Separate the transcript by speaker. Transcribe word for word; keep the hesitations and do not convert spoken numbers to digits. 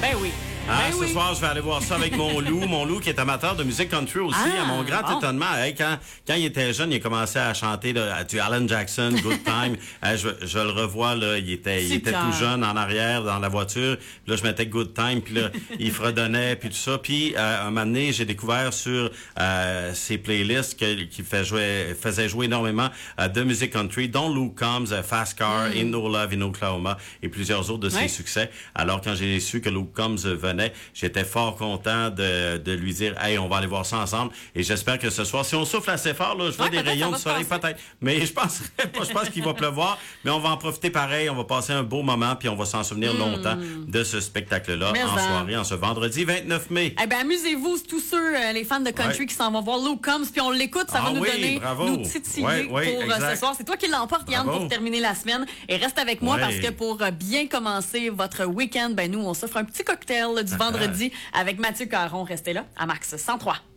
Speaker 1: Ben oui.
Speaker 2: Hein,
Speaker 1: Ben
Speaker 2: ce
Speaker 1: oui.
Speaker 2: soir, je vais aller voir ça avec mon loup. Mon loup qui est amateur de musique country aussi.
Speaker 1: Ah,
Speaker 2: à mon grand
Speaker 1: bon.
Speaker 2: étonnement, hey, quand, quand il était jeune, il a commencé à chanter là, du Alan Jackson, Good Time. Hey, je, je le revois, là, il était, il était
Speaker 1: Super.
Speaker 2: tout jeune en arrière dans la voiture. Puis là, je mettais Good Time, puis là, il fredonnait, puis tout ça. Puis, euh, un moment donné, j'ai découvert sur euh, ses playlists qu'il fait jouer, faisait jouer énormément euh, de musique country, dont Luke Combs, euh, Fast Car,
Speaker 1: Mm.
Speaker 2: In No Love in Oklahoma et plusieurs autres de ses
Speaker 1: Ouais.
Speaker 2: succès. Alors, quand j'ai su que Luke Combs venait, j'étais fort content de, de lui dire, hey, on va aller voir ça ensemble. Et j'espère que ce soir, si on souffle assez fort, là, je vois
Speaker 1: Ouais,
Speaker 2: des
Speaker 1: peut-être,
Speaker 2: rayons
Speaker 1: ça
Speaker 2: de
Speaker 1: va
Speaker 2: soleil,
Speaker 1: passer.
Speaker 2: peut-être. Mais je pense pas, je pense qu'il va pleuvoir. Mais on va en profiter pareil. On va passer un beau moment, puis on va s'en souvenir longtemps de ce spectacle-là
Speaker 1: Mais
Speaker 2: en
Speaker 1: en.
Speaker 2: soirée, en ce vendredi vingt-neuf mai.
Speaker 1: Eh ben amusez-vous, tous ceux, euh, les fans de country
Speaker 2: Ouais.
Speaker 1: qui s'en vont voir Luke Combs, puis on l'écoute, ça
Speaker 2: Ah
Speaker 1: va nous
Speaker 2: oui,
Speaker 1: donner,
Speaker 2: bravo.
Speaker 1: nous titiller
Speaker 2: Ouais, ouais,
Speaker 1: pour euh,
Speaker 2: exact.
Speaker 1: ce soir. C'est toi qui l'emporte, Yann,
Speaker 2: Bravo.
Speaker 1: pour terminer la semaine. Et reste avec moi
Speaker 2: Ouais.
Speaker 1: parce que pour euh, bien commencer votre week-end, ben nous, on s'offre un petit cocktail là, du vendredi avec Mathieu Caron. Restez là, à Max cent trois.